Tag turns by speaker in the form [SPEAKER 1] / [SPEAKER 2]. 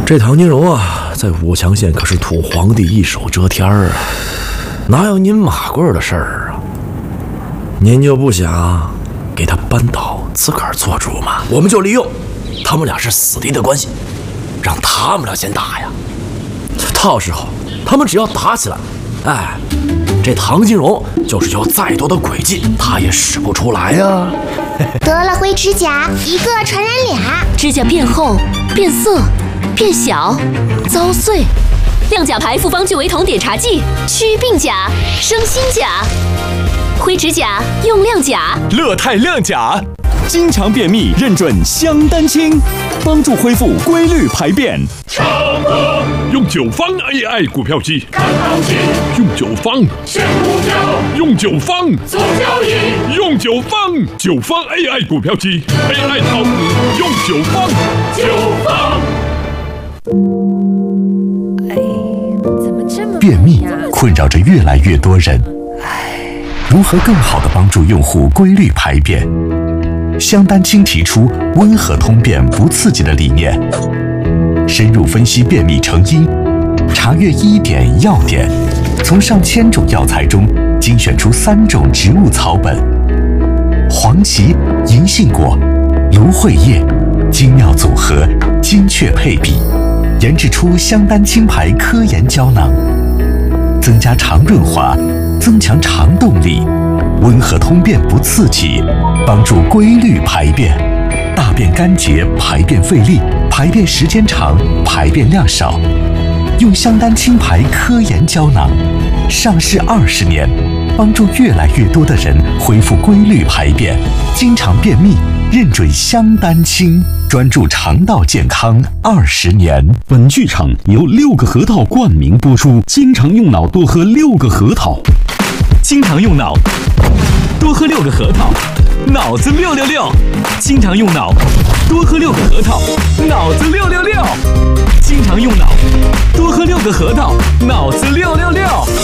[SPEAKER 1] 这唐金荣啊，在武强县可是土皇帝一手遮天啊，哪有您马贵的事儿啊？您就不想给他扳倒，自个儿做主吗？我们就利用他们俩是死敌的关系，让他们俩先打呀。到时候他们只要打起来，哎，这唐金荣就是有再多的诡计，他也使不出来呀。
[SPEAKER 2] 得了灰指甲，一个传染俩，
[SPEAKER 3] 指甲变厚、变色、变小、遭碎。亮甲牌复方聚维酮碘茶剂，祛病甲、生新甲。灰指甲用亮甲，
[SPEAKER 4] 乐泰亮甲，经常便秘认准香丹清，帮助恢复规律排便。
[SPEAKER 5] 长歌用9方 AI 股票机，看行情；用9方选股票，用9方做交易，用9方9方 AI 股票机 ，AI 炒股用9方9方。
[SPEAKER 6] 便秘困扰着越来越多人，如何更好地帮助用户规律排便？香丹清提出温和通便不刺激的理念，深入分析便秘成因，查阅医典药典，从上千种药材中精选出3种植物草本：黄芪、银杏果、芦荟叶，精妙组合，精确配比，研制出香丹清牌科研胶囊，增加肠润滑，增强肠动力，温和通便不刺激，帮助规律排便，大便干结，排便费力，排便时间长，排便量少。用香丹清牌科研胶囊，上市20年，帮助越来越多的人恢复规律排便，经常便秘认准香丹清，专注肠道健康20年。
[SPEAKER 4] 本剧场由6个核桃冠名播出，经常用脑多喝6个核桃，经常用脑多喝6个核桃，脑子666。经常用脑多喝6个核桃，脑子666。经常用脑多喝6个核桃，脑子666。